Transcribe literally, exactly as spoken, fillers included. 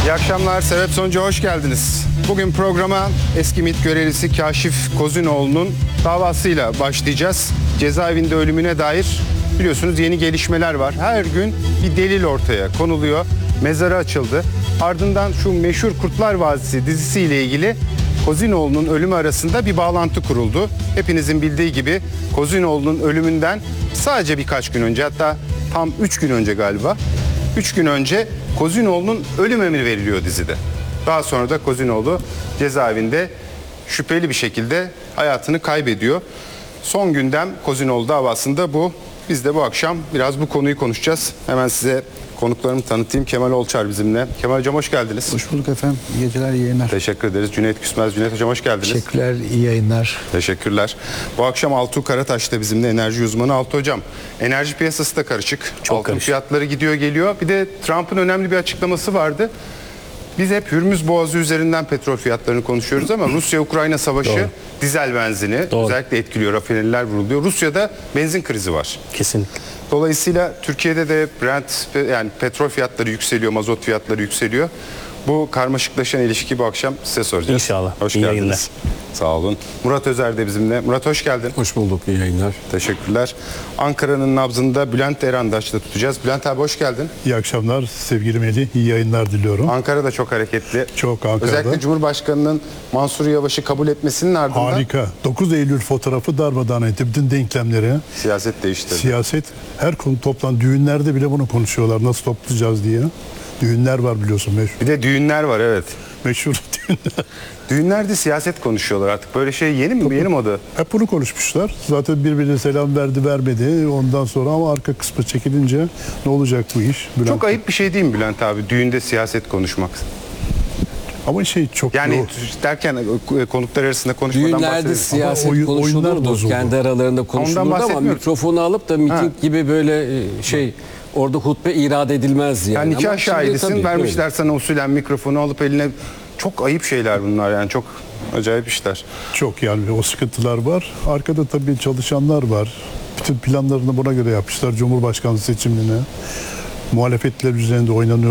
İyi akşamlar. Sebep Sonuca hoş geldiniz. Bugün programa eski MİT görevlisi Kaşif Kozinoğlu'nun davasıyla başlayacağız. Cezaevinde ölümüne dair biliyorsunuz yeni gelişmeler var. Her gün bir delil ortaya konuluyor. Mezarı açıldı. Ardından şu meşhur Kurtlar Vadisi dizisiyle ilgili Kozinoğlu'nun ölümü arasında bir bağlantı kuruldu. Hepinizin bildiği gibi Kozinoğlu'nun ölümünden sadece birkaç gün önce, hatta tam üç gün önce galiba, üç gün önce Kozinoğlu'nun ölüm emri veriliyor dizide. Daha sonra da Kozinoğlu cezaevinde şüpheli bir şekilde hayatını kaybediyor. Son gündem Kozinoğlu davasında bu. Biz de bu akşam biraz bu konuyu konuşacağız. Hemen size konuklarımı tanıtayım. Kemal Olçar bizimle. Kemal Hocam hoş geldiniz. Hoş bulduk efendim. İyi geceler, iyi yayınlar. Teşekkür ederiz. Cüneyt Küsmez. Cüneyt Hocam hoş geldiniz. Teşekkürler, iyi yayınlar. Teşekkürler. Bu akşam Altuğ Karataş da bizimle, enerji uzmanı. Altuğ Hocam, enerji piyasası da karışık. Çok Altın karışık. fiyatları gidiyor geliyor. Bir de Trump'ın önemli bir açıklaması vardı. Biz hep Hürmüz Boğazı üzerinden petrol fiyatlarını konuşuyoruz ama Rusya-Ukrayna savaşı Doğru. dizel benzini Doğru. özellikle etkiliyor. Rafineriler vuruluyor. Rusya'da benzin krizi var. Kesinlikle. Dolayısıyla Türkiye'de de Brent, yani petrol fiyatları yükseliyor, mazot fiyatları yükseliyor. Bu karmaşıklaşan ilişki bu akşam size soracağız. İnşallah. Hoş İyi geldiniz. yayınlar. Sağ olun. Murat Özer de bizimle. Murat hoş geldin. Hoş bulduk, iyi yayınlar. Teşekkürler. Ankara'nın nabzında Bülent Erandaç'la tutacağız. Bülent abi hoş geldin. İyi akşamlar sevgili Melih, iyi yayınlar diliyorum. Ankara da çok hareketli. Çok Ankara'da. Özellikle Cumhurbaşkanı'nın Mansur Yavaş'ı kabul etmesinin ardından Harika. dokuz Eylül fotoğrafı darmadağın etti. Bütün denklemleri, siyaset değiştirdi. siyaset, her konu toplan, düğünlerde bile bunu konuşuyorlar. Nasıl toplayacağız diye. Düğünler var biliyorsun meşhur. Bir de düğünler var, evet. Meşhur düğünler. Düğünlerde siyaset konuşuyorlar artık. Böyle şey yeni mi? Yeni moda. Hep bunu konuşmuşlar. Zaten birbirine selam verdi vermedi ondan sonra, ama arka kısmı çekilince ne olacak bu iş? Bülent- Çok ayıp bir şey değil mi Bülent abi? Düğünde siyaset konuşmak. Ama şey çok Yani yok. derken e, konuklar arasında konuşmadan Düğünlerde bahsedelim. siyaset Ama oyun- oyunlar konuşulurdu, bozuldu. kendi aralarında konuşulurdu ama bahsetmiyorum. mikrofonu alıp da miting gibi böyle e, şey orada hutbe irade edilmez yani. Yani nikah Ama şimdi şahidisin, tabii vermişler böyle. sana usulen mikrofonu alıp eline. Çok ayıp şeyler bunlar, yani çok acayip işler. Çok, yani o sıkıntılar var. Arkada tabii çalışanlar var. Bütün planlarını buna göre yapmışlar. Cumhurbaşkanlığı seçimine muhalefetler üzerinde oynanıyor.